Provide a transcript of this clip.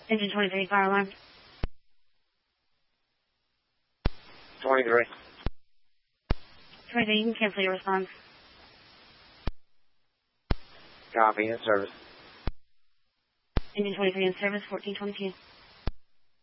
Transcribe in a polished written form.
Engine 23, fire alarm. 23. 23, you can cancel your response. Copy, in service. Engine 23 in service, 1422.